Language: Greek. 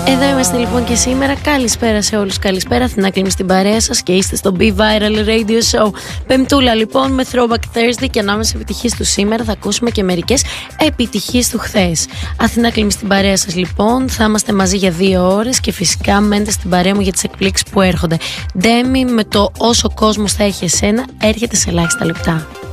Εδώ είμαστε λοιπόν και σήμερα. Καλησπέρα σε όλους. Καλησπέρα. Αθηνά Κλίμη στην παρέα σας και είστε στο Be Viral Radio Show. Πεμπτούλα λοιπόν με Throwback Thursday και ανάμεσα επιτυχίες του σήμερα θα ακούσουμε και μερικές επιτυχίες του χθες. Αθηνά Κλίμη στην παρέα σας λοιπόν. Θα είμαστε μαζί για 2 ώρες και φυσικά μένετε στην παρέα μου για τις εκπλήξεις που έρχονται. Ντέμι με το Όσο κόσμος θα έχει εσένα έρχεται σε ελάχιστα λεπτά.